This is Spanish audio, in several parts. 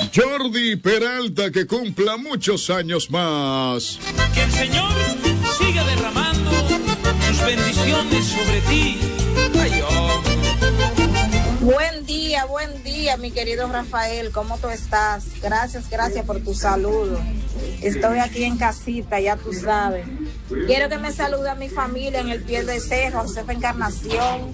Jordi Peralta, que cumpla muchos años más. Que el Señor siga derramando sus bendiciones sobre ti. Ay, oh. Buen día, mi querido Rafael, ¿cómo tú estás? Gracias por tu saludo. Estoy aquí en casita, ya tú sabes. Quiero que me salude a mi familia en el pie de cerro, Josefa Encarnación,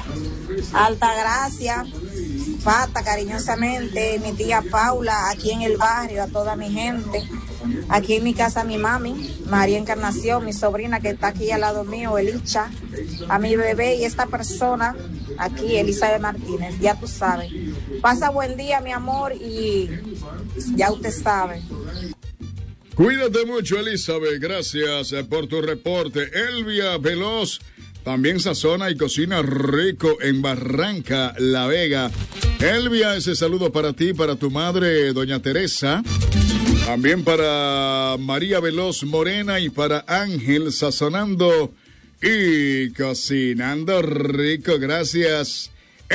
Altagracia, Pata, cariñosamente, mi tía Paula, aquí en el barrio, a toda mi gente. Aquí en mi casa mi mami, María Encarnación, mi sobrina que está aquí al lado mío, Elicha, a mi bebé y esta persona aquí, Elizabeth Martínez, ya tú sabes. Pasa buen día, mi amor, y ya usted sabe. Cuídate mucho, Elizabeth, gracias por tu reporte. Elvia Veloz también sazona y cocina rico en Barranca, La Vega. Elvia, ese saludo para ti, para tu madre, doña Teresa. También para María Veloz Morena y para Ángel, sazonando y cocinando rico. Gracias,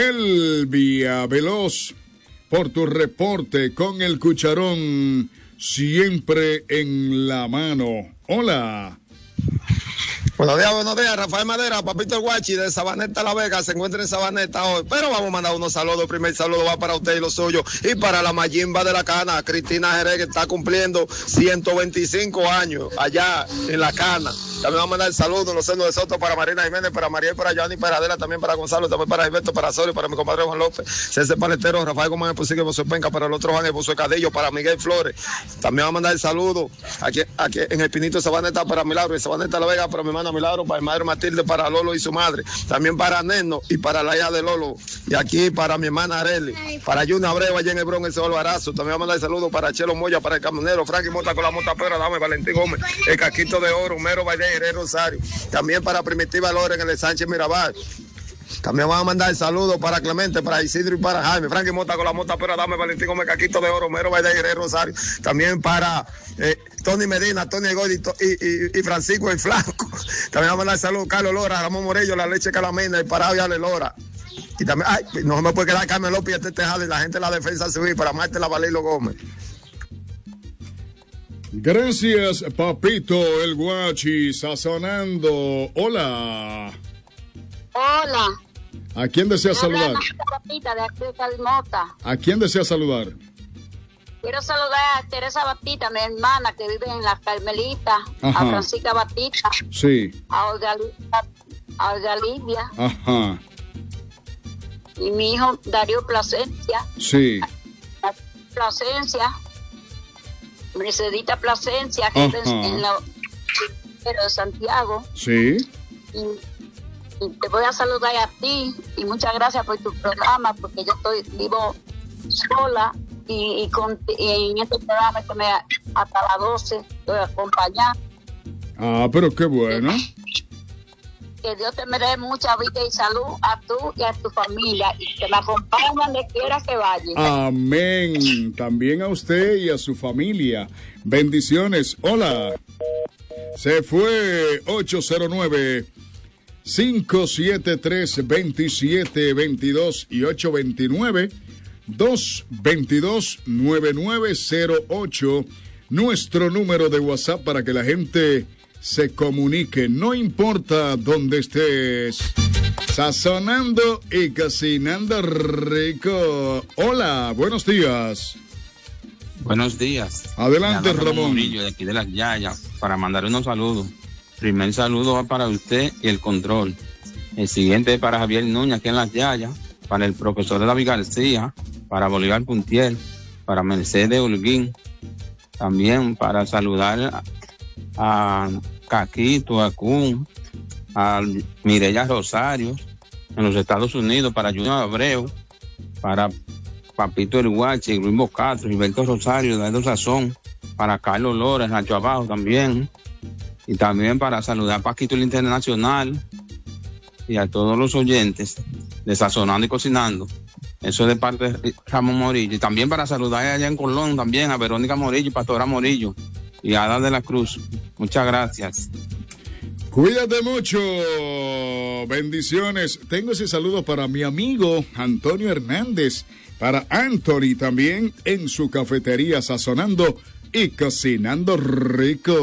Elvia Veloz, por tu reporte con el cucharón siempre en la mano. Hola. Buenos días, Rafael Madera, Papito el Guachi de Sabaneta La Vega, se encuentra en Sabaneta hoy, pero vamos a mandar unos saludos. El primer saludo va para usted y los suyos, y para la Mayimba de la Cana, Cristina Jerez, que está cumpliendo 125 años allá en la Cana. También vamos a mandar el saludo en los senos de Soto para Marina Jiménez, para Mariel, para Johnny, para Adela, también para Gonzalo, también para Gilberto, para Sorio, para mi compadre Juan López, César Paletero, Rafael Gómez Posique, José Penca, para el otro Juan José Cadillo, para Miguel Flores. También vamos a mandar el saludo aquí en el Pinito de Sabaneta para Milagro, en Sabaneta La Vega para mi hermana Milagro, para el madre Matilde, para Lolo y su madre, también para Neno y para la hija de Lolo, y aquí para mi hermana Areli, para Juna Abreu allá en el Bronx, el Barazo. También vamos a mandar el saludo para Chelo Moya, para el camionero, Frankie Mota con la mota pera, dame Valentín Gómez, el Caquito de Oro, Mero Baile, Jerez Rosario. También para Primitiva Loren en el Sánchez Mirabal. También vamos a mandar el saludo para Clemente, para Isidro y para Jaime. Frankie Mota con la mota, pero dame Valentín Gómez, Caquito de Oro, Mero Baile, Jerez Rosario. También para Tony Medina, Tony Goy y Francisco el Flanco. También vamos a mandar el saludo a Carlos Lora, Ramón Morello, la Leche Calamina, el Parado y Ale Lora. Y también, no se me puede quedar Carmen López y este Tejada y la gente de la Defensa Civil para Marte la Valilo Gómez. Gracias, Papito el Guachi, sazonando. Hola. Hola. ¿A quién desea saludar? ¿A quién desea saludar? Quiero saludar a Teresa Batista, mi hermana que vive en Las Carmelitas, a Francisca Batista, sí, a Olga Lidia, ajá, y mi hijo Darío Plasencia, sí, Mercedita Plasencia, que vive en la de Santiago, sí. Y te voy a saludar a ti y muchas gracias por tu programa, porque yo vivo sola y en este programa hasta las 12 estoy acompañada. Ah, pero qué bueno. Que Dios te merece mucha vida y salud a tú y a tu familia, y que la acompañen donde quiera que vaya. Amén. También a usted y a su familia. Bendiciones. Hola. Se fue 809 573-2722 y 829-222-9908. Nuestro número de WhatsApp para que la gente se comunique, no importa dónde estés. Sazonando y cocinando rico. Hola, buenos días. Buenos días. Adelante, Ramón Murillo, de aquí de Las Yayas, para mandar unos saludos. Primer saludo va para usted y el control. El siguiente es para Javier Núñez, aquí en Las Yayas, para el profesor David García, para Bolívar Puntiel, para Mercedes Holguín, también para saludar a Caquito, a Kun, a Mireya Rosario, en los Estados Unidos, para Junior Abreu, para Papito el Guache, Luis Bocastro, Gilberto Rosario, Eduardo Sazón, para Carlos Lora, Nacho Abajo también, y también para saludar a Paquito el Internacional y a todos los oyentes de Sazonando y Cocinando. Eso es de parte de Ramón Morillo. Y también para saludar allá en Colón también a Verónica Morillo y Pastora Morillo y a Ada de la Cruz. Muchas gracias. Cuídate mucho. Bendiciones. Tengo ese saludo para mi amigo Antonio Hernández Para Anthony también en su cafetería sazonando y cocinando rico.